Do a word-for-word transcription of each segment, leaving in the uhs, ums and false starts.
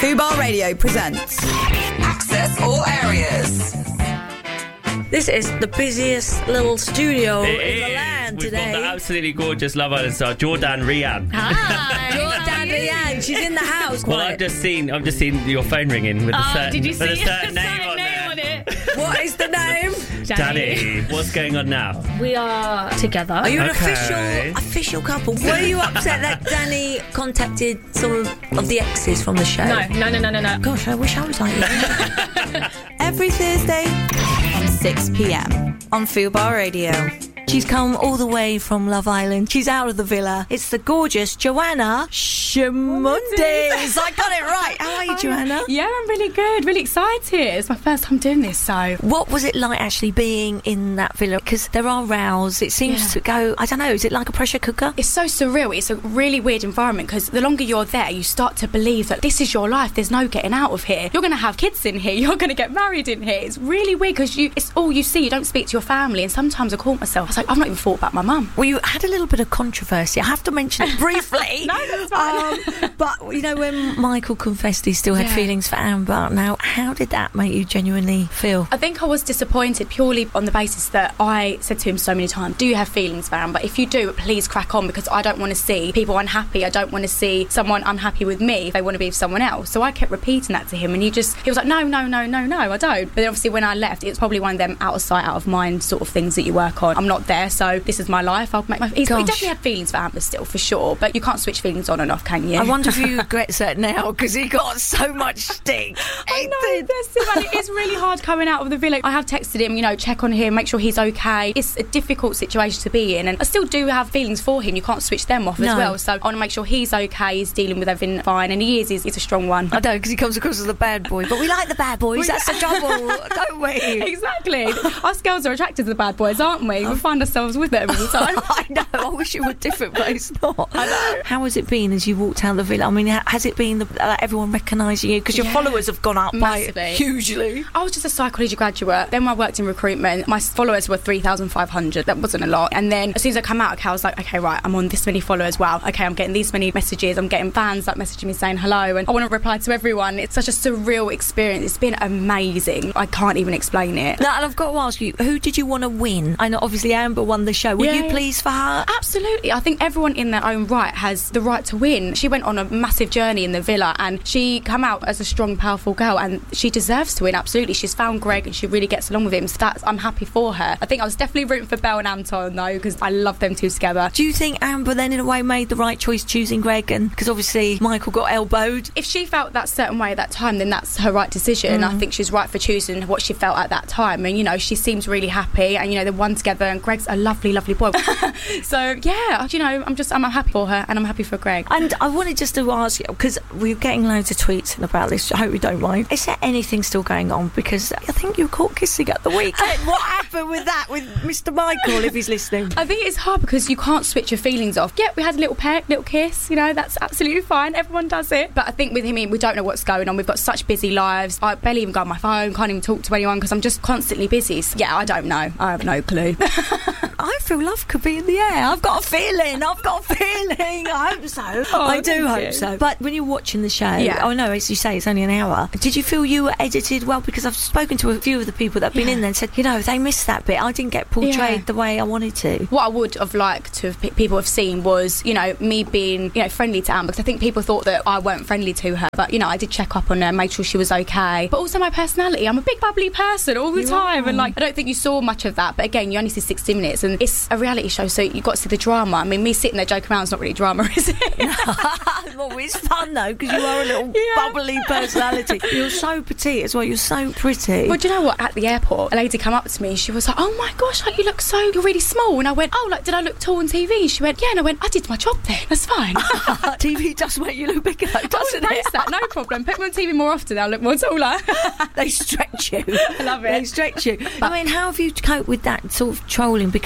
Fubar Radio presents Access All Areas. This is the busiest little studio It in is. the land We've today. got the absolutely gorgeous Love Island star, Jordan Rhian. Hi, Jordan Rhian. She's in the house. Well, Quiet. I've just seen, I've just seen your phone ringing with a Oh, certain, did you with see a it? certain The name certain on name there. on it? What is the name? Danny, what's going on now? We are together. Are you an Okay. official official couple? Were you upset that Danny contacted some of, of the exes from the show? No, no, no, no, no, no. Gosh, I wish I was like you. Every Thursday from six p.m. on Fubar Radio. She's come all the way from Love Island. She's out of the villa. It's the gorgeous Joanna Shamundes. I got it right. How are you, Joanna? Yeah, I'm really good, really excited. It's my first time doing this, so... What was it like actually being in that villa? Because there are rows. It seems Yeah. to go, I don't know, is it like a pressure cooker? It's so surreal. It's a really weird environment because the longer you're there, you start to believe that this is your life. There's no getting out of here. You're going to have kids in here. You're going to get married in here. It's really weird because you, it's all you see. You don't speak to your family. And sometimes I call myself, I was like, I've not even thought about my mum. Well, you had a little bit of controversy. I have to mention it briefly. No, that's fine. Um, but, you know, when Michael confessed he still had Yeah. feelings for Amber, now, how did that make you genuinely feel? I think I was disappointed purely on the basis that I said to him so many times, do you have feelings for Amber? If you do, please crack on, because I don't want to see people unhappy. I don't want to see someone unhappy with me if they want to be with someone else. So I kept repeating that to him, and he just, he was like, no, no, no, no, no, I don't. But then obviously when I left, it's probably one of them out of sight, out of mind sort of things that you work on. I'm not there, so this is my life. I'll make my... He's, he Gosh. definitely had feelings for Amber still, for sure, but you can't switch feelings on and off, can you? I wonder if he regrets that now, because he got so much stick. I know, that's it, man. It is really hard coming out of the villa. I have texted him, you know, check on him, make sure he's okay. It's a difficult situation to be in, and I still do have feelings for him. You can't switch them off No. as well. So I want to make sure he's okay, he's dealing with everything fine, and he is. He's, he's a strong one. I know, because he comes across as a bad boy, but we like the bad boys. That's the trouble, don't we? Exactly. Us girls are attracted to the bad boys, aren't we? We find ourselves with them all the time. I know. I wish it were different, but it's not. I know. How has it been as you walked out of the villa? I mean, ha- has it been the, uh, everyone recognising you? Because your Yeah. followers have gone up by Massively. hugely. I was just a psychology graduate. Then I worked in recruitment. My followers were three thousand five hundred. That wasn't a lot. And then as soon as I come out, okay, I was like, okay, right, I'm on this many followers. Wow. Okay, I'm getting these many messages. I'm getting fans like messaging me saying hello. And I want to reply to everyone. It's such a surreal experience. It's been amazing. I can't even explain it. Now, and I've got to ask you, who did you want to win? I know obviously Amber won the show. Were Yeah, you yeah. pleased for her? Absolutely. I think everyone in their own right has the right to win. She went on a massive journey in the villa, and she come out as a strong, powerful girl, and she deserves to win. Absolutely. She's found Greg and she really gets along with him. So that's, I'm happy for her. I think I was definitely rooting for Belle and Anton though, because I love them two together. Do you think Amber then in a way made the right choice choosing Greg? And because obviously Michael got elbowed. If she felt that certain way at that time, then that's her right decision. Mm. I think she's right for choosing what she felt at that time. And, you know, she seems really happy, and, you know, they're one together, and Greg's a lovely, lovely boy. So, yeah, you know, I'm just, I'm happy for her, and I'm happy for Greg. And I wanted just to ask you, because we're getting loads of tweets about this, I hope you don't mind. Is there anything still going on? Because I think you were caught kissing at the weekend. What happened with that, with Mister Michael, if he's listening? I think it's hard because you can't switch your feelings off. Yeah, we had a little peck, little kiss, you know, that's absolutely fine. Everyone does it. But I think with him, we don't know what's going on. We've got such busy lives. I barely even go on my phone, can't even talk to anyone because I'm just constantly busy. So, yeah, I don't know. I have no clue. I feel love could be in the air. I've got a feeling. I've got a feeling. I hope so. Oh, I do thank hope you. so. But when you're watching the show, Yeah. oh no, as you say, it's only an hour. Did you feel you were edited well? Because I've spoken to a few of the people that have been Yeah. in there and said, you know, they missed that bit. I didn't get portrayed Yeah. the way I wanted to. What I would have liked to have pe- people have seen was, you know, me being, you know, friendly to Amber, because I think people thought that I weren't friendly to her. But, you know, I did check up on her, made sure she was okay. But also my personality. I'm a big bubbly person all the You time. are. And, like, I don't think you saw much of that. But again, you only see sixty minutes, and it's a reality show, so you've got to see the drama. I mean, me sitting there joking around is not really drama, is it? Well, it's fun though, because you are a little Yeah. bubbly personality. You're so petite as well. You're so pretty. Well, do you know what? At the airport, a lady came up to me. She was like, "Oh my gosh, like you look so, you're really small." And I went, "Oh, like did I look tall on T V?" She went, "Yeah." And I went, "I did my job then. That's fine." T V does make you look bigger, though, doesn't I it? that, no problem. Put me on T V more often, I'll look more taller. They stretch you. I love it. They stretch you. I mean, how have you coped with that sort of trolling? Because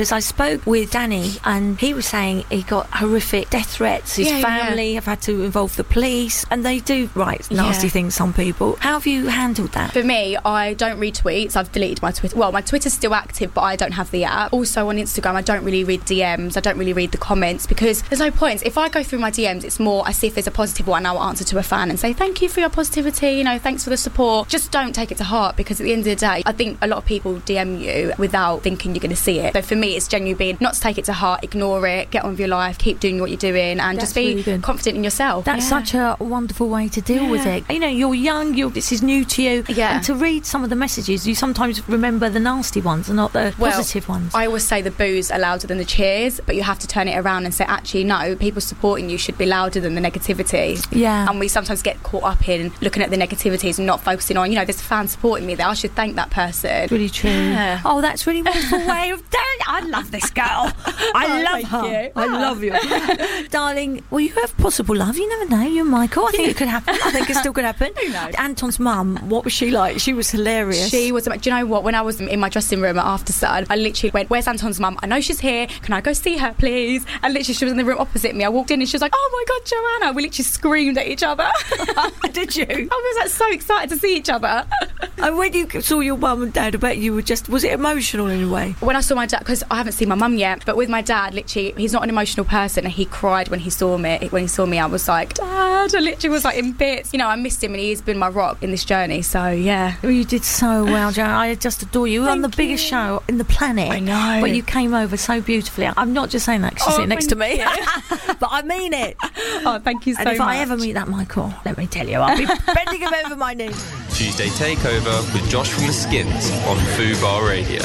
because I spoke with Danny and he was saying he got horrific death threats. His Yeah, family yeah. have had to involve the police, and they do write nasty Yeah. things, some people. How have you handled that? For me, I don't read tweets. I've deleted my Twitter. Well, my Twitter's still active, but I don't have the app. Also on Instagram, I don't really read D Ms. I don't really read the comments because there's no point. If I go through my D Ms, it's more I see if there's a positive one, I'll answer to a fan and say thank you for your positivity, you know, thanks for the support. Just don't take it to heart, because at the end of the day, I think a lot of people D M you without thinking you're going to see it. So for me, it's genuinely being not to take it to heart, ignore it, get on with your life, keep doing what you're doing, and That's just be really good. confident in yourself. That's Yeah. such a wonderful way to deal with Yeah. it. You know, you're young, you're, this is new to you. Yeah. And to read some of the messages, you sometimes remember the nasty ones and not the Well, positive ones. I always say the boos are louder than the cheers, but you have to turn it around and say, actually, no, people supporting you should be louder than the negativity. Yeah. And we sometimes get caught up in looking at the negativities and not focusing on, you know, there's a fan supporting me there. I should thank that person. Really true. Yeah. Oh, that's really wonderful way of doing it. I love this girl. I Oh, love thank her. you. I love you. Darling, well, you have possible love. You never know. You and Michael. I think it could happen. I think it still could happen. Who knows? Anton's mum, what was she like? She was hilarious. She was, do you know what, when I was in my dressing room at After Sun, I literally went, where's Anton's mum? I know she's here. Can I go see her, please? And literally she was in the room opposite me. I walked in and she was like, oh my God, Joanna. We literally screamed at each other. Did you? I was like so excited to see each other. And when you saw your mum and dad, I bet you were just, was it emotional in a way? When I saw my dad, because I haven't seen my mum yet, but with my dad, literally, he's not an emotional person, and he cried when he saw me. When he saw me, I was like, Dad, I literally was like in bits. You know, I missed him, and he's been my rock in this journey. So yeah, Well, you did so well, Joanna. I just adore you. You were on the Thank biggest you. show in the planet. I know. But you came over so beautifully. I'm not just saying that because you're Oh, sitting next to me, thank but I mean it. oh, thank you so And if much. I ever meet that Michael, let me tell you, I'll be bending him over my knee. Tuesday Takeover with Josh from the Skins on Fubar Radio.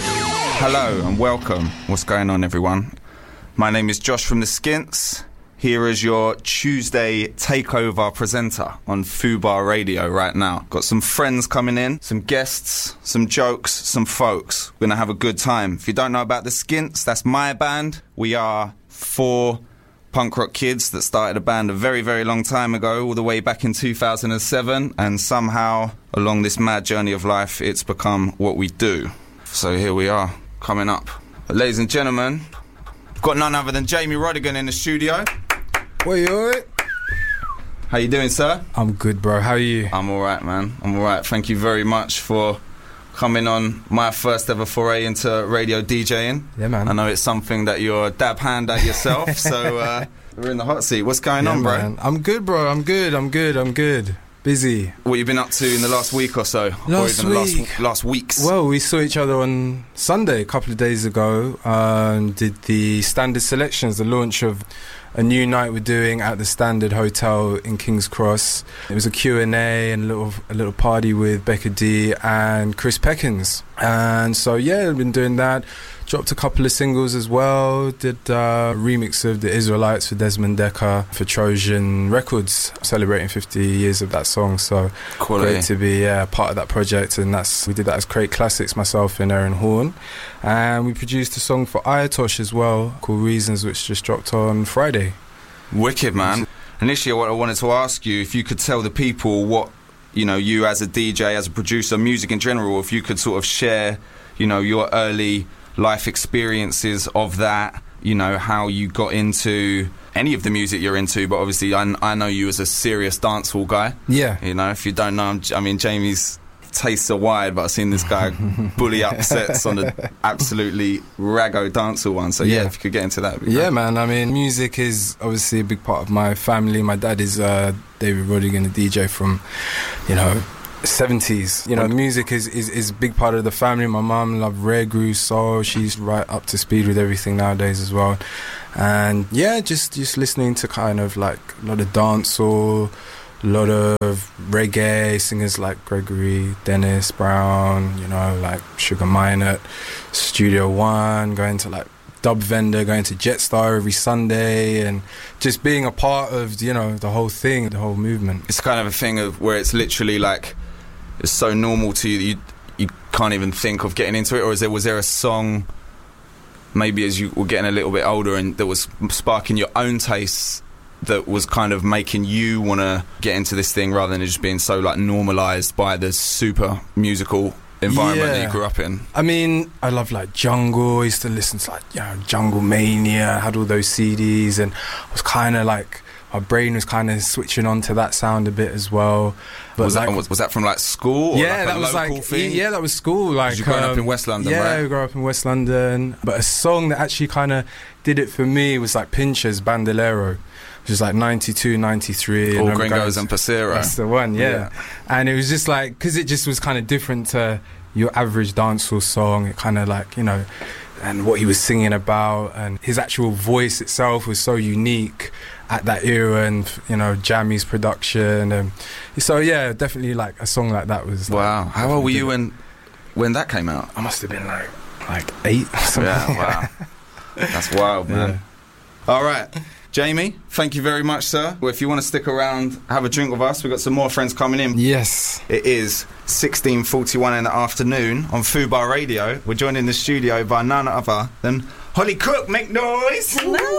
Hello and welcome. What's going on, everyone? My name is Josh from the Skints. Here is your Tuesday Takeover presenter on Fubar Radio right now. Got some friends coming in, some guests, some jokes, some folks. We're going to have a good time. If you don't know about the Skints, that's my band. We are four punk rock kids that started a band a very, very long time ago, all the way back in two thousand seven. And somehow, along this mad journey of life, it's become what we do. So here we are, coming up. But ladies and gentlemen, I've got none other than Jamie Rodigan in the studio. What, you alright? How you doing, sir? I'm good, bro. How are you? I'm alright, man. I'm alright. Thank you very much for coming on my first ever foray into radio DJing. Yeah, man. I know it's something that you're a dab hand at yourself, so uh, we're in the hot seat. What's going Yeah, on, bro? man. I'm good, bro. I'm good. I'm good. I'm good. Busy. What you been up to in the last week or so? Last or even the week. last, last weeks? Well, we saw each other on Sunday a couple of days ago. Um, did the Standard Selections, the launch of a new night we're doing at the Standard Hotel in King's Cross. It was a Q and A and a little a little party with Becca D and Chris Peckins. And so yeah, I've been doing that. Dropped a couple of singles as well. Did a remix of The Israelites for Desmond Dekker for Trojan Records, celebrating fifty years of that song. So Quality. great to be yeah, part of that project. And that's we did that as Crate Classics, myself and Aaron Horn. And we produced a song for Ayatosh as well called Reasons, which just dropped on Friday. Wicked, man. Initially, what I wanted to ask you, if you could tell the people what, you know, you as a D J, as a producer, music in general, if you could sort of share, you know, your early life experiences of that, you know, how you got into any of the music you're into, but obviously I, I know you as a serious dancehall guy. Yeah. You know, if you don't know, I'm, I mean, Jamie's tastes are wide, but I've seen this guy bully up sets on the absolutely raggo dancehall one. So yeah, Yeah. if you could get into that. it'd be Yeah, great. man. I mean, music is obviously a big part of my family. My dad is uh, David Rodigan, a D J from, you know, seventies. You know, music is, is, is a big part of the family. My mum loved rare groove soul. She's right up to speed with everything nowadays as well. And yeah, just, just listening to kind of like a lot of dancehall, a lot of reggae singers like Gregory, Dennis Brown, you know, like Sugar Minott, Studio One, going to like Dub Vendor, going to Jetstar every Sunday, and just being a part of, you know, the whole thing, the whole movement. It's kind of a thing of where it's literally like it's so normal to you that you you can't even think of getting into it. Or is there was there a song maybe as you were getting a little bit older and that was sparking your own tastes that was kind of making you want to get into this thing rather than it just being so like normalised by the super musical environment Yeah. that you grew up in? I mean, I love like Jungle. I used to listen to like, you know, Jungle Mania. I had all those C Ds, and I was kind of like, my brain was kind of switching on to that sound a bit as well. But Was, like, that, was, was that from like school? Or yeah, like a that was local like thing? yeah, that was school. Like 'Cause you growing up um, in West London, yeah, right? I grew up in West London. But a song that actually kind of did it for me was like Pincher's Bandolero, which is like ninety-two, ninety-three. All and I'm Gringos going- and Passero. That's the one, yeah. Yeah. And it was just like, because it just was kind of different to your average dancehall song. It kind of like, you know, and what he was singing about, and his actual voice itself was so unique at that era, and you know, Jammy's production, and so yeah, definitely like a song like that was. Wow. Like, How old were you when when that came out? I must have been like like eight or something. Yeah, wow. That's wild, man. All right. Jamie, thank you very much, sir. Well, if you want to stick around, have a drink with us. We've got some more friends coming in. Yes. It is sixteen forty-one in the afternoon on Fubar Radio. We're joined in the studio by none other than Holly Cook. Make noise!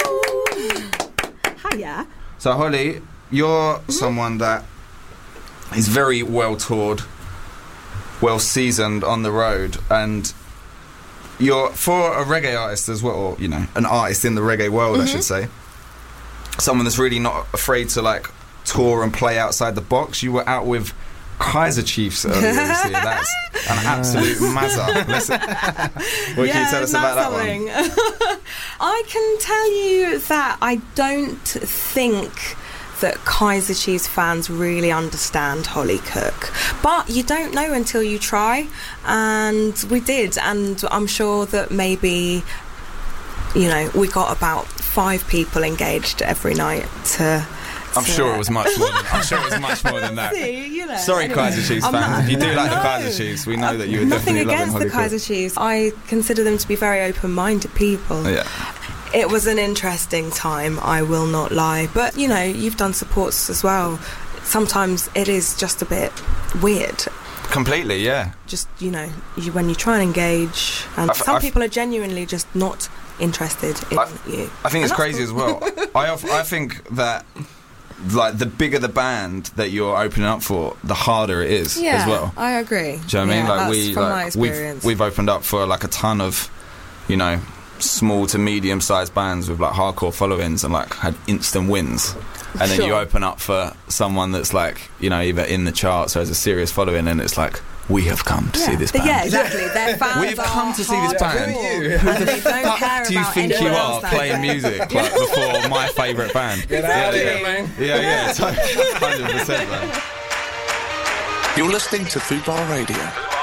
Hiya. So, Holly, you're someone that is very well toured, well seasoned on the road, and you're, for a reggae artist as well, or, you know, an artist in the reggae world, I should say, someone that's really not afraid to, like, tour and play outside the box. You were out with Kaiser Chiefs earlier this year. That's an absolute mazza. Listen, what can you tell us about that one? I can tell you that I don't think that Kaiser Chiefs fans really understand Holly Cook, but you don't know until you try, and we did, and I'm sure that maybe, you know, we got about five people engaged every night to I'm sure it was much more than, I'm sure it was much more than that. See, you know, Sorry, anyway. Kaiser Chiefs I'm fans. not- If you do no, like the no. Kaiser Chiefs, we know that you were Nothing definitely loving against Holly the Kaiser Cook. Chiefs. I consider them to be very open-minded people. Yeah. It was an interesting time, I will not lie. But, you know, you've done supports as well. Sometimes it is just a bit weird. Completely, yeah. Just, you know, you, when you try and engage, and I've- some I've- people are genuinely just not interested in I- you. I think it's And that's crazy as well. I of- I think that, like, the bigger the band that you're opening up for, the harder it is Yeah, as well. I agree. Do you know what I mean? Yeah, Like that's we, from my like we've experience. we've opened up for like a ton of, you know, small to medium sized bands with like hardcore followings and like had instant wins. And then you Sure. open up for someone that's like, you know, either in the charts or has a serious following, and it's like, we have come to see this band. Yeah, exactly. Their fans We've are come to see this band. hardcore, and they don't care Do you about think you anyone are else that playing day. music like before my favourite band? Get yeah, out of yeah. here, man. Yeah, yeah, one hundred percent, man. You're listening to Fubar Radio.